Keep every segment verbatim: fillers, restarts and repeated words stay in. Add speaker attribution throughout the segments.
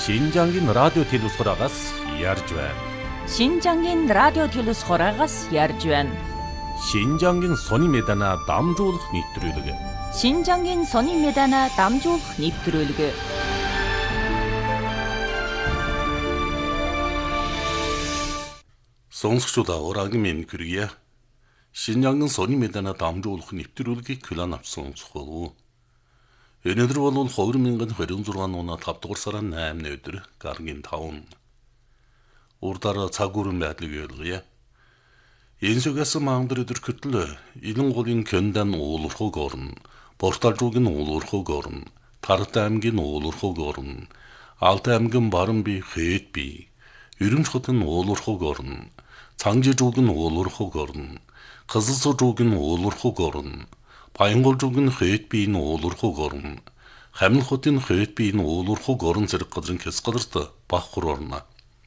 Speaker 1: Шинжангийн радио телевизхораагаас ярьж байна.
Speaker 2: Шинжангийн радио телевизхораагаас ярьж байна.
Speaker 1: Шинжангийн сони медана дамжуулах нэвтрүүлэг.
Speaker 2: Шинжангийн сони медана дамжуулах нэвтрүүлэг.
Speaker 1: Сонсогчдаа ураагийн минь хүргье. Шинжангийн сони медана дамжуулах нэвтрүүлгийг хүлээн авсан сонсгоо. Өнөөдөр бол хоёр мянган двадцать шесть оны тавд дугаар сарын наймны өдөр гаргийн таван. Урдаар цаг үрэн байдлыг ойлгоё. Энэсгээс маандар өдөр хөтлөө Илэн голын көндан уулуурхог орно. Борталжуугийн уулуурхог орно. Тарт аймгийн уулуурхог орно. Алт аймгийн Баранби Хэтби. Өрөмч хотын уулуурхог орно. Цангижуугийн уулуурхог орно. Кызылсуугийн уулуурхог орно. Баянголжуугийн Хэтбийн уулуурхог орно. Хамил хотын Хэтбийн уулуурхог орон зэрэг газрын хэс газарт баххур орно.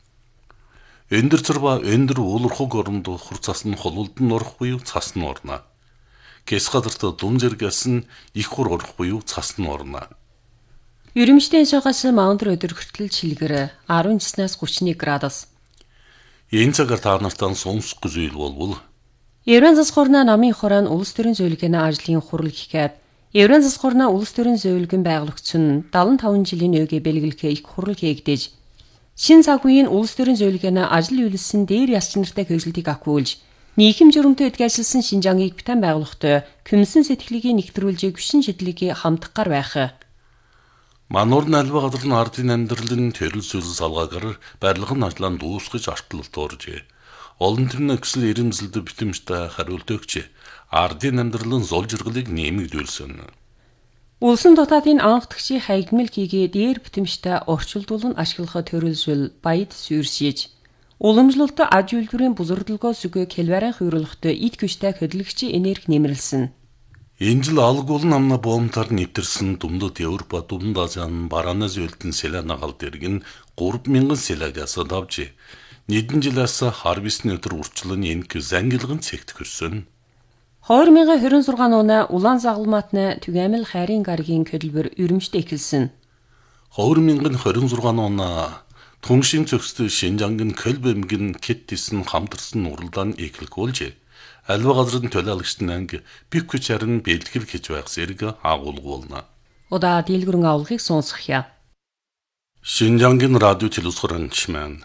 Speaker 1: Эндэр цэрба эндэр уулуурхог оронд хур цас нь хололд нь орох буюу цас нь орно. Гэс газарт дум зэрэгээс нь их хур орох буюу цас нь орно.
Speaker 2: Өрөмчтэй шогоос маундар өдөр хүртэл шилгэр десять цэснээс тридцать один градус.
Speaker 1: Энэ цагаар та нартаа сонсох зүйл болвол
Speaker 2: Еврейн засгуурна намын хорон улс төрийн зөвлөгөөний ажлын хурал гэхэд Еврейн засгуурна улс төрийн зөвлөгөөний байгуулагч нь seventy-five жилийн өөгөө бэлгэлэхээ их хурал хийгдэж шин цаг үеийн улс төрийн зөвлөгөөний ажил үйлсэн дээр яс чанартай хөдөлгөлтийг авахгүйж нийгэм журамтай эдгэжлсэн Шинжангийг битэн байгуулахтай күмсэн сэтгэлийг нэгтрүүлж гүшин шидлийг хамтгаар байх.
Speaker 1: Мануур налва газар нь ардын амьдралын төрөл зүйл салгаагаар барилгын ажлаа дуусгаж артлалт оржээ. Олон тэрний өксөл ирэмзэлд битэмжтэй хариулт өгч ардын амьдралын зол жиргалыг нэмэгдүүлсэн.
Speaker 2: Улсын дотаадын анхдагчийн хаягдмал хийгээ дээр битэмжтэй орчуулдуулан ашиглах төрөлжил баяд сүрсэж уламжлалт аж үйлдвэрийн бузардлагоо сүгэ кэлварын хөврөлтөд ид күштэй хөдөлгөгчийн энерги нэмэрлсэн.
Speaker 1: Энэ жил алгуул намна боомтаар нэвтэрсэн Думдад Европа Думд Азиан Баранас үлдэн селена галд иргэн three thousand селагаас давж Нийтэн жилээс харвестны өдөр урчлан энэк зангилгын цэгт хөрсөн.
Speaker 2: twenty twenty-six оны улаан загалмаатны түгээмэл хайрын гарагийн хөдөлбөр өрөмжтэй эхэлсэн.
Speaker 1: twenty twenty-six оны түншин цогцтой Шинжангийн Көлбэмгэн Кэттисн хамтарсан уралдаан эхлүүлж альва газрын төлөөлөгчдийн анги биквч харин бэлтгэл хийж байх зэрэг агуулгуулна.
Speaker 2: Удаа дийлгэрэн авлагыг сонсгоё.
Speaker 1: Шинжангийн радио телевизхоранчман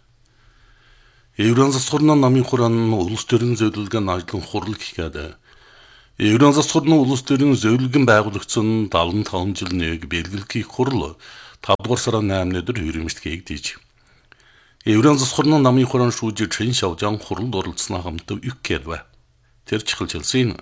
Speaker 1: Еврейн засгуурна намын хорон улс төрийн зөвлөгөөний ажлын хурал гэхэд Еврейн засгуурна улс төрийн зөвлөгөөний байгуулагчсан seventy-five жил нэг бэлгэлгийн хурал тавд дугаар сарын наймны өдөр өрөмжт хийгдэж. Еврейн засгуурна намын хорон шүүж Чэн Шавжан хуралд оролцсоноо хамтав үккэлвэ. Тэр чихэлжэлсэн.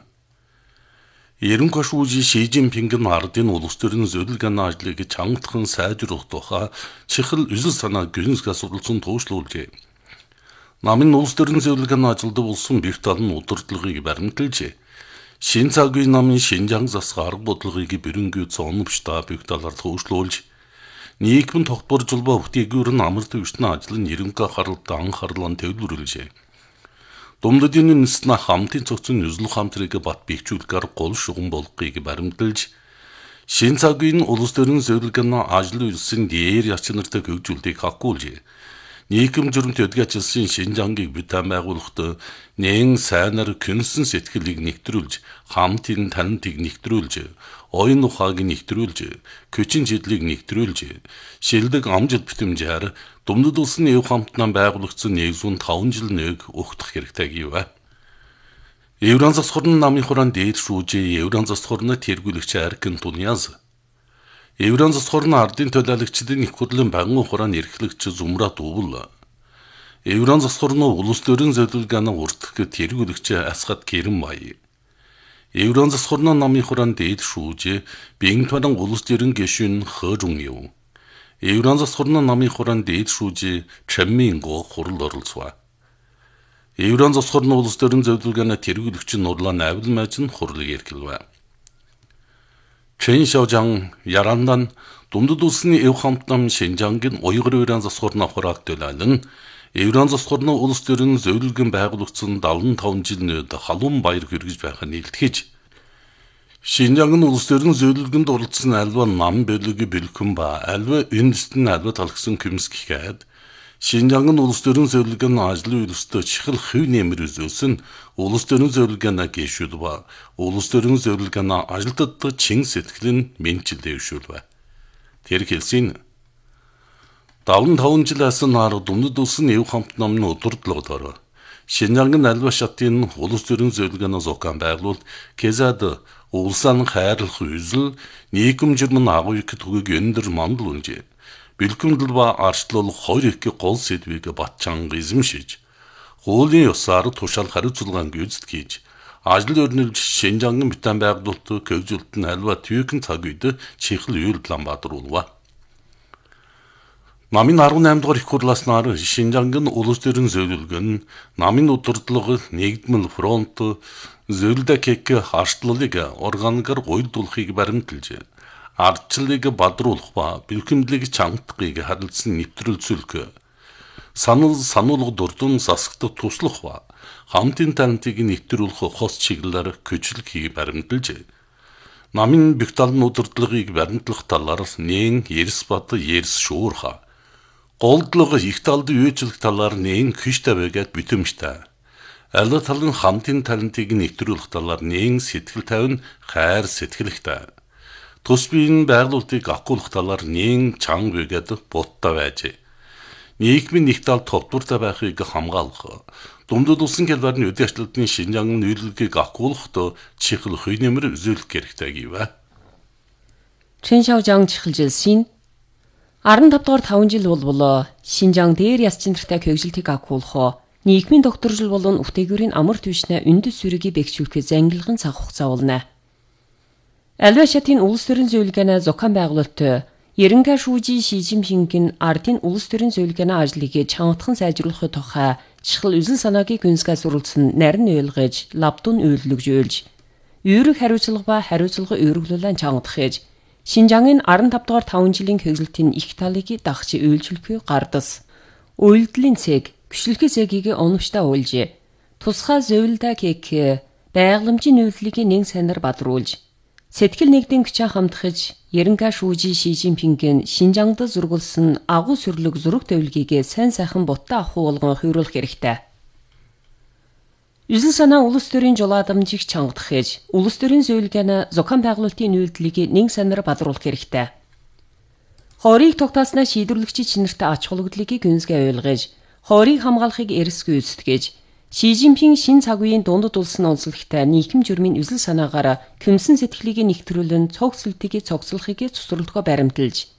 Speaker 1: Ерөнхий шүүж Ши Жинпингийн ардын улс төрийн зөвлөгөөний ажлыг чангатхан сайжруулах тухай чихэл үзэл санаа гүнзгээс уралсан туушлуулжээ. Намын улс төрийн зөвлөгөөний ажилд болсон бих талын удирдлагыг баримталж, шин цаг үеийн намын Шинжаан засгийн арга бодлогыг бүрэнгүй зоновчтой бих талаар төвшлүүлж, нийгмийн тогтвор жолбоо бүтээгүүр нь амар төвчний ажлын ерөнхий харалт анхаарлаа төвлөрүүлжээ. Думдадын нэснэ хамтын цогцын үзэл хамтрыг бат бихжүүлгээр гол шугам болгохыг баримталж, шин цаг үеийн улс төрийн зөвлөгөөний ажил үйлсэн дээр яч нартай хөгжүүлэлтийг хагуулж, нийгэм журамт эдгэжлсэн Шинжангийг битэн байгуулахад нэн сайнаар күнсэн сэтгэлийг нэгтрүүлж, хамтын танитыг нэгтрүүлж, оюун ухааг нэгтрүүлж, көчин жидлийг нэгтрүүлж, шилдэг амжилт битэмжээр Думдад улсын эв хамтнаа байгуулагдсан seventy-five жил нэг өгдөх хэрэгтэй гэв. Еврейн засгуурна намын хорон дээд шүүжээ Еврейн засгуурна тэргүүлэгч Аркин Туньяз Еврейн засгуурна ардын төлөөлөгчдийн их хурлын баган хураан эрхлэгч Зумрат Увл Еврейн засгуурна улс төрийн зөвлөгөөний урдх тэргүүлэгч Асгат Керенбай Еврейн засгуурна намын хорон дээд шүүжээ Бинтван улс төрийн гишүүн Хэ Жунъёв Еврейн засгуурна намын хорон дээд шүүжээ Чаммин Го хурал оролцов. Еврейн засгуурна улс төрийн зөвлөгөөний тэргүүлэгч Нурлан Авилмаж нь хурлыг эрхлэв. Чэн Шавжан Ярандан Думдад улсын эв хамтнам Шинжангийн уйгыр Еврейн засгуурна хурааг төлөөлөн Еврейн засгуурна улс төрийн зөвлөгөөний байгуулагчсан seventy-five жил нөд халуун баяр хүргэж байх нь илтгэж Шинжаангын улс төрийн зөвлөлгөнд оролцсон альва нам бөлөгийн бэлхэн ба альва эндстэн альва талхсан Кэмсгийгээд Шинжаангын улс төрийн зөвлөлгөний ажлын үйлстэй чихэл хэв нэмэр үзүүлсэн улс төрийн зөвлөлгөний гишүүд ба улс төрийн зөвлөлгөний ажилтнууд чин сэтгэлэн менчил дэвшүүлвэ. Тэр хэлсэн даван таван жил асан арга дүмнэд улсын эв хамт намны удирдлагуудаар Шинжаангын альва шатын улс төрийн зөвлөлгөний зохион байгуулалт Кезад улсын хайрлах үзэл нийгэмжирмэн агуу их түгээг өндөр мандал үнжээ. Бэлгэмдэл ба арчлуулах хоёр их гол сэдвийг батчанга эзэмшиж, хуулийн ёсоор тушаал хариуцлагаан гүйцэд хийж, ажил өрнөлж Шинжаангын битэн байгуулалт көгжүүлэлт нь альва түйхэн цаг үед чихэл үйл Улаанбаатар улва. Намын арван аймд дахь их хурлааснаар Шинжаангын улс төрийн зөвлөлгөн намын удирдлага нэгдмэл фронт зөвлөдөг харшлалыг органикаар гуйдуулахыг баримталж, ардчлалыг бадруулах ба бэлхэмдлийг чангатахыг харилцсан нэвтрүүлцүүлэх, санал сануулга дурдун засагтад туслах ба хамтын талантыг нэвтрүүлэх хос чиглэлээр көчлөхийг баримталж, намын бүх талын удирдлагыг баримтлах талаар нээн Ерс бат Ерс шуурха, голдлого их талд үйчлэх талаар нээн хүч тавигаад битэмжтэй. Аль талын хамтын талантыг нэвтрүүлэх талаар нээн сэтгэл тавин хайр сэтгэлхтэй. Тус биеийн байгуулалтыг ахгүйх талаар нээн чанга бэгэд бутта байж. Нийгмийн нэг тал товдуртай байхыг хамгаалах. Дундад улсын хэлбэрийн үдийн ачлалтын Шинжаангын нийлүүлгийг ахгүйхд чихэл хөй нэмэр үзүүлэх хэрэгтэй гэвэ.
Speaker 2: Чиншаожаан чихэлжилсэн арван тавдугаар таван жил болболоо Шинжаан дээр ясчинартай көгжилтийг ахгүйхоо нийгмийн докторжил болон үтээгүүрийн амар түвшнэ үндэс сүргийг бэхжүүлэхэд зангилган цаг хугацаа болно. Альва шатын улс төрийн зөвлөгөөний зохион байгуулалт Ерөнхий шүүжи Ши Жинпингийн ардын улс төрийн зөвлөгөөний ажлыг чангатхан сайжруулахын тухай чихэл үзэл санаагийг гүнзгээс уралсан нарийн ойлгож, лабдун үйлдэлж, үүрэг хариуцлага ба хариуцлага өөрөглүүлэн чангатах ээж Шинжаангын арван тав дугаар таван жилийн көгжилтийн их талыг дагч үйлчлэхүй гардас. Үйлдэлийн цэг Гүшлэхий зэгийг оновчтой уйлж, тусгай зөвлөдөө кек байгаламжийн нөлөөллийг нэг санаар бадруулж, сэтгэл нэгдэн хүчээ хамтгаж, Ерөнхий шүүжи Ши Жинпингийн Шинжаангад зургуулсан агуу сүрлэг зураг тавилгийг сайн сайхан бутаа ахуй болгон хувируулах хэрэгтэй. Үзэл санаа улс төрийн жулаадамжийг чангадах ээж, улс төрийн зөвлөгөөний зохион байгуулалтын үйлдэлийг нэг санаар бадруулах хэрэгтэй. Хорийг тогтоосноо шийдвэрлэгчийн чинартай ач холбогдлыг гүнзгий ойлгож, хорийг хамгаалахыг эрсгүй үздэгэж, Ши Жинпин шин цаг үеийн дундад улсын онцлогтой нийгэм журмын үзэл санаагаар көмсөн сэтгэлийг нэгтрүүлэн цогцлтгийг цогцлохыг цусралдгоо баримталж,